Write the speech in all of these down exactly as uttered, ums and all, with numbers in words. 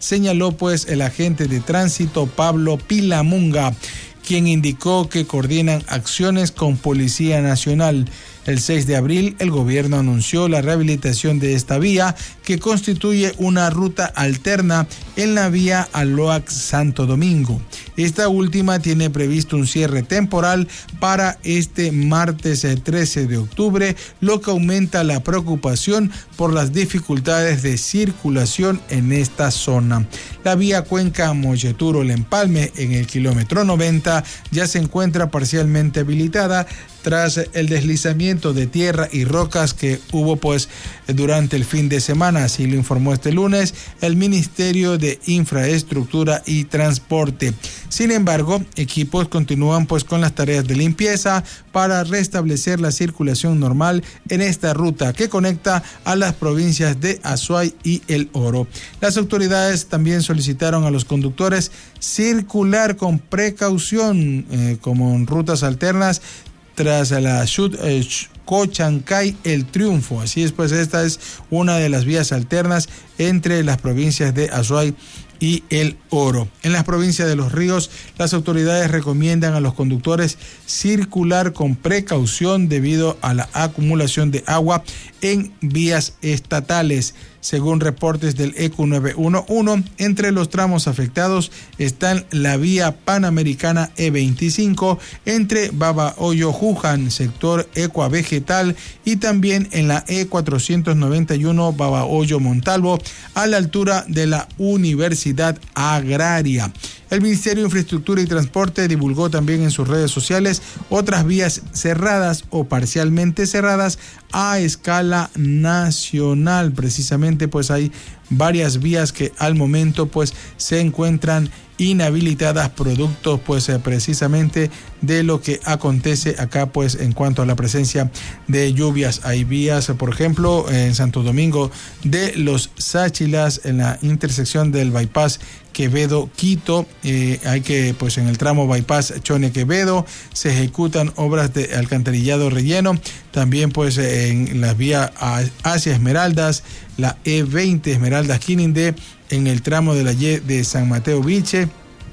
señaló pues el agente de tránsito Pablo Pilamunga, quien indicó que coordinan acciones con Policía Nacional. El seis de abril, el gobierno anunció la rehabilitación de esta vía, que constituye una ruta alterna en la vía Aloac-Santo Domingo. Esta última tiene previsto un cierre temporal para este martes trece de octubre, lo que aumenta la preocupación por las dificultades de circulación en esta zona. La vía Cuenca-Molleturo-El Empalme, en el kilómetro noventa, ya se encuentra parcialmente habilitada tras el deslizamiento de tierra y rocas que hubo pues durante el fin de semana. Así lo informó este lunes el Ministerio de Infraestructura y Transporte. Sin embargo, equipos continúan pues con las tareas de limpieza para restablecer la circulación normal en esta ruta que conecta a las provincias de Azuay y El Oro. Las autoridades también solicitaron a los conductores circular con precaución eh, como en rutas alternas tras la Chut eh, Cochancay El Triunfo. Así es, pues esta es una de las vías alternas entre las provincias de Azuay y El Oro. En las provincias de Los Ríos, las autoridades recomiendan a los conductores circular con precaución debido a la acumulación de agua en vías estatales. Según reportes del E Q nueve uno uno, entre los tramos afectados están la vía panamericana E veinticinco entre Babahoyo-Juján, sector Ecua Vegetal, y también en la E cuatrocientos noventa y uno Babahoyo-Montalvo, a la altura de la Universidad Agraria. El Ministerio de Infraestructura y Transporte divulgó también en sus redes sociales otras vías cerradas o parcialmente cerradas a escala nacional. Precisamente pues hay varias vías que al momento pues se encuentran inhabilitadas producto pues eh, precisamente de lo que acontece acá pues en cuanto a la presencia de lluvias. Hay vías, por ejemplo, en Santo Domingo de los Sáchilas, en la intersección del bypass Quevedo Quito, eh, hay que pues en el tramo bypass Chone Quevedo se ejecutan obras de alcantarillado relleno. También pues en la vía hacia Esmeraldas, la E veinte Esmeraldas Quinindé, en el tramo de la Y de San Mateo Viche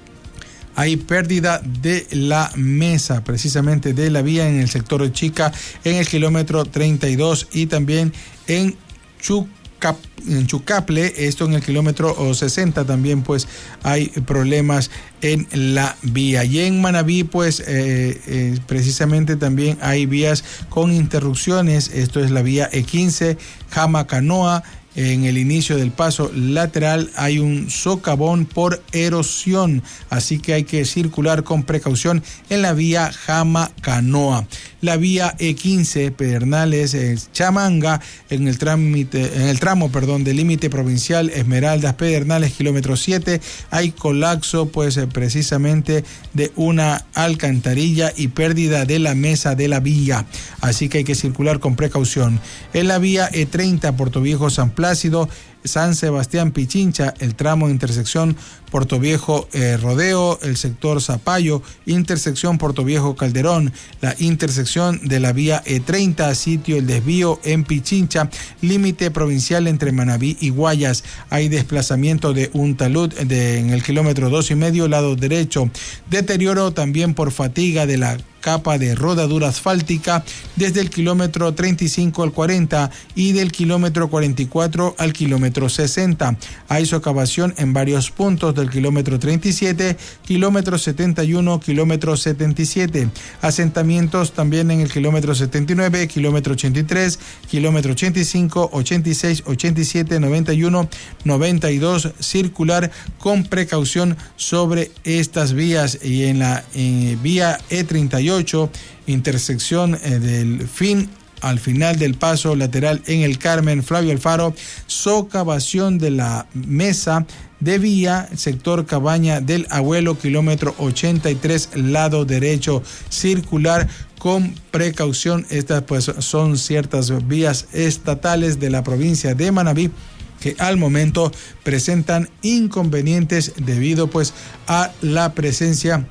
hay pérdida de la mesa, precisamente de la vía en el sector Chica, en el kilómetro treinta y dos, y también en Chucap, en Chucaple, esto en el kilómetro sesenta también pues hay problemas en la vía. Y en Manabí pues eh, eh, precisamente también hay vías con interrupciones. Esto es la vía E quince Jamacanoa. En el inicio del paso lateral hay un socavón por erosión, así que hay que circular con precaución en la vía Jamacanoa. La vía E quince Pedernales eh, Chamanga, en el trámite, en el tramo, perdón, del límite provincial Esmeraldas Pedernales, kilómetro siete, hay colapso pues eh, precisamente de una alcantarilla y pérdida de la mesa de la vía, así que hay que circular con precaución. En la vía E treinta Puertoviejo San Plácido, San Sebastián Pichincha, el tramo intersección Portoviejo eh, Rodeo, el sector Zapallo, intersección Portoviejo Calderón, la intersección de la vía E treinta, sitio El Desvío en Pichincha, límite provincial entre Manabí y Guayas. Hay desplazamiento de un talud de, en el kilómetro dos y medio, lado derecho. Deterioro también por fatiga de la capa de rodadura asfáltica desde el kilómetro treinta y cinco al cuarenta y del kilómetro cuarenta y cuatro al kilómetro sesenta. Hay socavación en varios puntos del kilómetro treinta y siete, kilómetro setenta y uno, kilómetro setenta y siete. Asentamientos también en el kilómetro setenta y nueve, kilómetro ochenta y tres, kilómetro ochenta y cinco, ochenta y seis, ochenta y siete, noventa y uno, noventa y dos. Circular con precaución sobre estas vías. Y en la eh, vía E treinta y ocho, intersección eh, del fin al final del paso lateral en el Carmen Flavio Alfaro, socavación de la mesa de vía, sector Cabaña del Abuelo, kilómetro ochenta y tres, lado derecho. Circular con precaución. Estas pues son ciertas vías estatales de la provincia de Manabí que al momento presentan inconvenientes debido pues a la presencia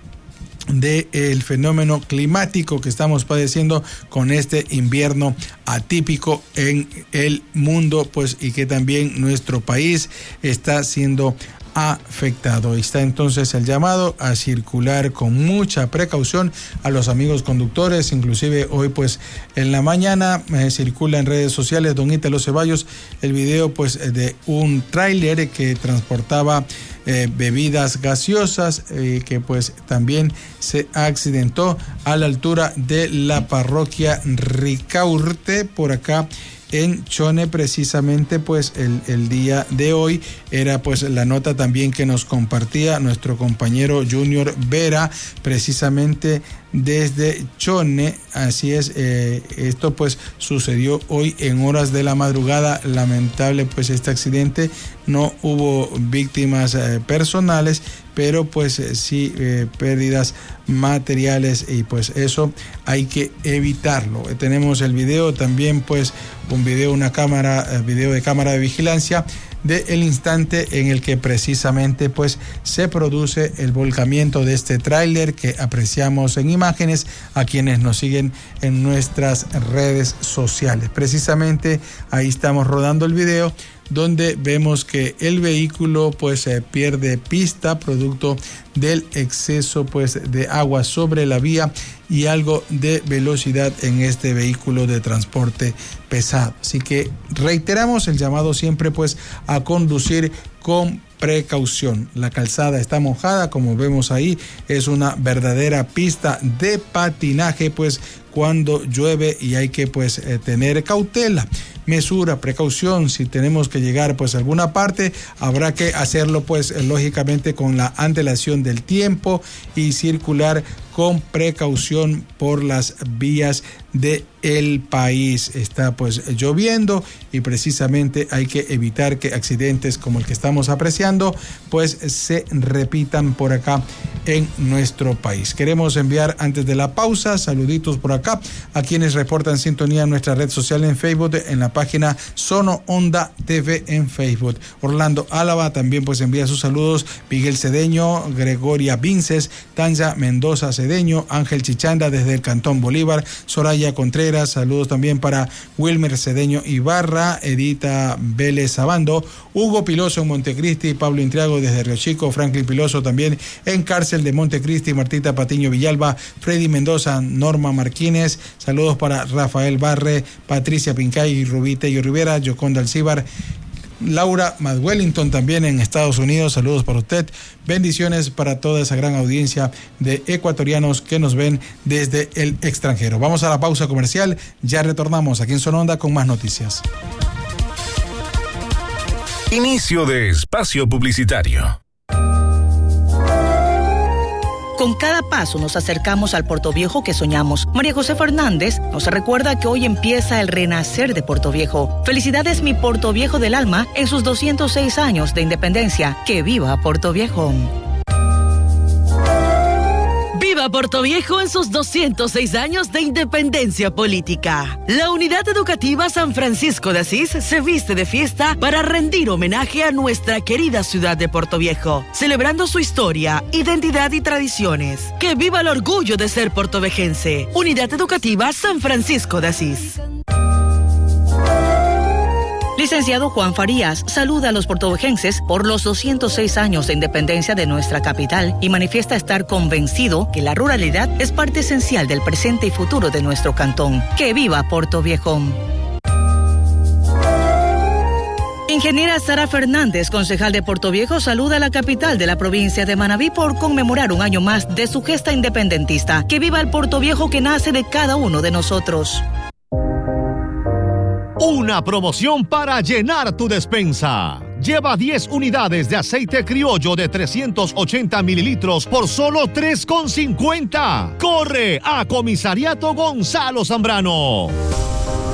del fenómeno climático que estamos padeciendo con este invierno atípico en el mundo, pues, y que también nuestro país está siendo afectado. Está entonces el llamado a circular con mucha precaución a los amigos conductores. Inclusive hoy pues en la mañana eh, circula en redes sociales, don Ítalo Ceballos, el video pues de un tráiler que transportaba eh, bebidas gaseosas eh, que pues también se accidentó a la altura de la parroquia Ricaurte por acá en Chone. Precisamente pues el, el día de hoy era pues la nota también que nos compartía nuestro compañero Junior Vera, precisamente desde Chone. Así es, eh, esto pues sucedió hoy en horas de la madrugada. Lamentable pues este accidente, no hubo víctimas eh, personales, pero pues eh, sí eh, pérdidas materiales, y pues eso hay que evitarlo. Eh, tenemos el video también, pues un video, una cámara, eh, video de cámara de vigilancia del instante en el que precisamente pues se produce el volcamiento de este tráiler que apreciamos en imágenes a quienes nos siguen en nuestras redes sociales. Precisamente ahí estamos rodando el video donde vemos que el vehículo pues eh, pierde pista producto del exceso pues de agua sobre la vía y algo de velocidad en este vehículo de transporte pesado. Así que reiteramos el llamado siempre pues a conducir con precaución. La calzada está mojada, como vemos ahí, es una verdadera pista de patinaje pues cuando llueve, y hay que pues eh, tener cautela, mesura, precaución. Si tenemos que llegar pues a alguna parte, habrá que hacerlo pues eh, lógicamente con la antelación del tiempo y circular con precaución por las vías de el país. Está pues lloviendo y precisamente hay que evitar que accidentes como el que estamos apreciando pues se repitan por acá en nuestro país. Queremos enviar antes de la pausa saluditos por acá a quienes reportan sintonía en nuestra red social en Facebook, en la página Sono Onda T V en Facebook. Orlando Álava también pues envía sus saludos. Miguel Cedeño, Gregoria Vinces, Tanja Mendoza Cedeño, Ángel Chichanda desde el Cantón Bolívar, Soraya Contreras, saludos también para Wilmer Cedeño Ibarra, Edita Vélez Abando, Hugo Piloso en Montecristi, Pablo Intriago desde Río Chico, Franklin Piloso también en Cárcel de Montecristi, Martita Patiño Villalba, Freddy Mendoza, Norma Marquínez, saludos para Rafael Barre, Patricia Pincay, Rubite y Rivera, Yoconda Alcíbar, Laura Madwellington también en Estados Unidos, saludos para usted, bendiciones para toda esa gran audiencia de ecuatorianos que nos ven desde el extranjero. Vamos a la pausa comercial, ya retornamos aquí en Sononda con más noticias. Inicio de espacio publicitario. Con cada paso nos acercamos al Portoviejo que soñamos. María José Fernández nos recuerda que hoy empieza el renacer de Portoviejo. Felicidades, mi Portoviejo del alma, en sus doscientos seis años de independencia. ¡Que viva Portoviejo! ¡Viva Portoviejo en sus doscientos seis años de independencia política! La Unidad Educativa San Francisco de Asís se viste de fiesta para rendir homenaje a nuestra querida ciudad de Portoviejo, celebrando su historia, identidad y tradiciones. ¡Que viva el orgullo de ser portovejense! Unidad Educativa San Francisco de Asís. Licenciado Juan Farías saluda a los portovejenses por los doscientos seis años de independencia de nuestra capital y manifiesta estar convencido que la ruralidad es parte esencial del presente y futuro de nuestro cantón. ¡Que viva Portoviejo! Ingeniera Sara Fernández, concejal de Portoviejo, saluda a la capital de la provincia de Manabí por conmemorar un año más de su gesta independentista. ¡Que viva el Portoviejo que nace de cada uno de nosotros! Una promoción para llenar tu despensa. Lleva diez unidades de aceite criollo de trescientos ochenta mililitros por solo tres con cincuenta. ¡Corre a Comisariato Gonzalo Zambrano!